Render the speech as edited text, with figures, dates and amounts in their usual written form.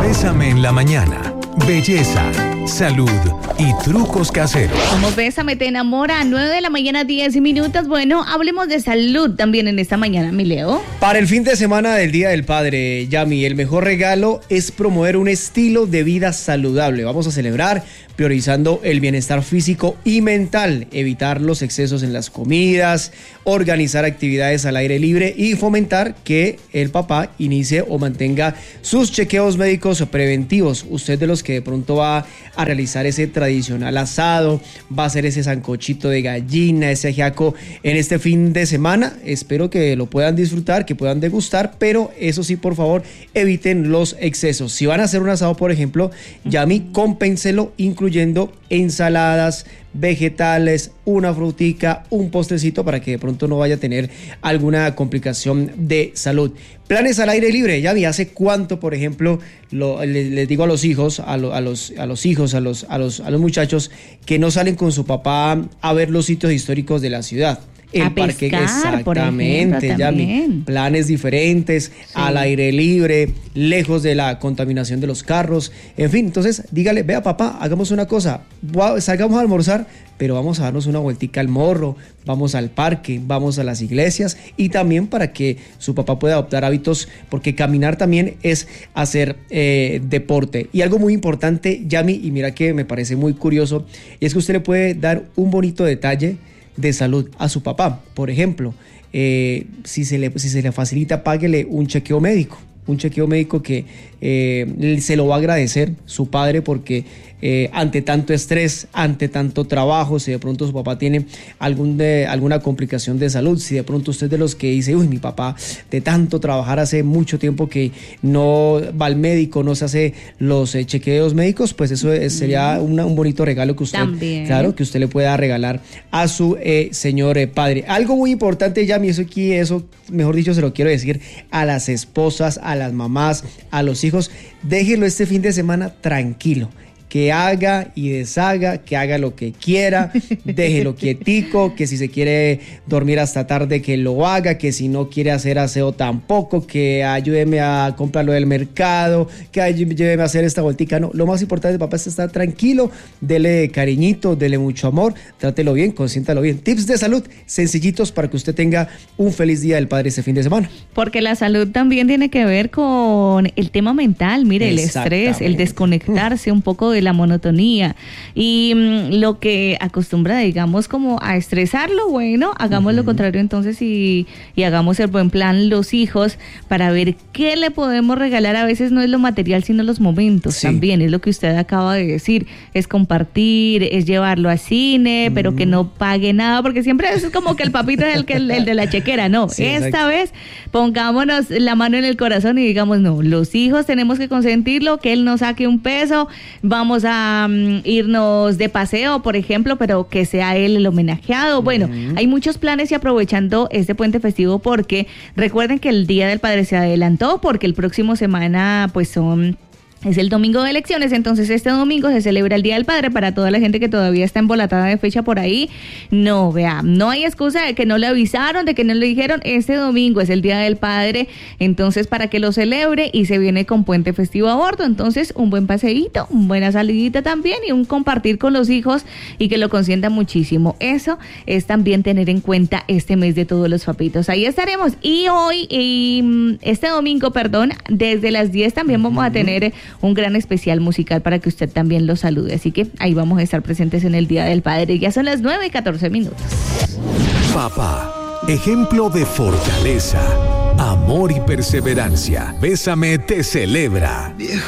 Bésame en la mañana. Belleza, salud y trucos caseros. Como Bésame te enamora, 9 de la mañana, 10 minutos. Bueno, hablemos de salud también en esta mañana, mi Leo. Para el fin de semana del Día del Padre, Yami, el mejor regalo es promover un estilo de vida saludable. Vamos a celebrar priorizando el bienestar físico y mental, evitar los excesos en las comidas, organizar actividades al aire libre y fomentar que el papá inicie o mantenga sus chequeos médicos preventivos. Usted de los que de pronto va a realizar ese tradicional asado, va a hacer ese sancochito de gallina, ese ajiaco en este fin de semana, espero que lo puedan disfrutar, que puedan degustar, pero eso sí, por favor, eviten los excesos. Si van a hacer un asado, por ejemplo, Yami, compénselo incluyendo ensaladas, vegetales, una frutica, un postrecito para que de pronto no vaya a tener alguna complicación de salud. Planes al aire libre, Yami, ¿hace cuánto, por ejemplo, les digo a los hijos, a los muchachos que no salen con su papá a ver los sitios históricos de la ciudad? El parque, exactamente, Yami. Planes diferentes, sí, al aire libre, lejos de la contaminación de los carros. En fin, entonces dígale, vea papá, hagamos una cosa, salgamos a almorzar, pero vamos a darnos una vueltica al morro, vamos al parque, vamos a las iglesias, y también para que su papá pueda adoptar hábitos, porque caminar también es hacer deporte. Y algo muy importante, Yami, y mira que me parece muy curioso, es que usted le puede dar un bonito detalle de salud a su papá. Por ejemplo, si se le facilita, páguele un chequeo médico que se lo va a agradecer su padre, porque ante tanto estrés, ante tanto trabajo, si de pronto su papá tiene alguna complicación de salud, si de pronto usted es de los que dice, uy, mi papá de tanto trabajar hace mucho tiempo que no va al médico, no se hace los chequeos médicos, pues eso sería un bonito regalo que usted, también, claro, que usted le pueda regalar a su señor padre. Algo muy importante, Yami, eso mejor dicho se lo quiero decir a las esposas, a las mamás, a los hijos, déjenlo este fin de semana tranquilo, que haga y deshaga, que haga lo que quiera, déjelo quietico, que si se quiere dormir hasta tarde que lo haga, que si no quiere hacer aseo tampoco, que ayúdeme a comprarlo del mercado, que ayúdeme a hacer esta vueltica. No, lo más importante, papá, es estar tranquilo, dele cariñito, dele mucho amor, trátelo bien, consiéntalo bien. Tips de salud sencillitos para que usted tenga un feliz Día del Padre este fin de semana. Porque la salud también tiene que ver con el tema mental, mire, el estrés, el desconectarse un poco de la monotonía y lo que acostumbra, digamos, como a estresarlo, bueno, hagamos lo contrario entonces y hagamos el buen plan los hijos para ver qué le podemos regalar. A veces no es lo material sino los momentos, sí, también es lo que usted acaba de decir, es compartir, es llevarlo al cine, pero que no pague nada, porque siempre es como que el papito es el de la chequera, no, sí, esta vez pongámonos la mano en el corazón y digamos, no, los hijos tenemos que consentirlo, que él no saque un peso, vamos a irnos de paseo, por ejemplo, pero que sea él el homenajeado. Bueno, hay muchos planes, y aprovechando este puente festivo, porque recuerden que el Día del Padre se adelantó, porque el próximo semana pues es el domingo de elecciones, entonces este domingo se celebra el Día del Padre. Para toda la gente que todavía está embolatada de fecha por ahí, no, vea, no hay excusa de que no le avisaron, de que no le dijeron, este domingo es el Día del Padre, entonces para que lo celebre, y se viene con puente festivo a bordo, entonces un buen paseíto, una buena salidita también, y un compartir con los hijos y que lo consientan muchísimo. Eso es también tener en cuenta este mes de todos los papitos. Ahí estaremos, y hoy, este domingo, perdón, desde las 10 también vamos a tener un gran especial musical para que usted también lo salude. Así que ahí vamos a estar presentes en el Día del Padre. Ya son las 9:14. Papá, ejemplo de fortaleza, amor y perseverancia. Bésame te celebra.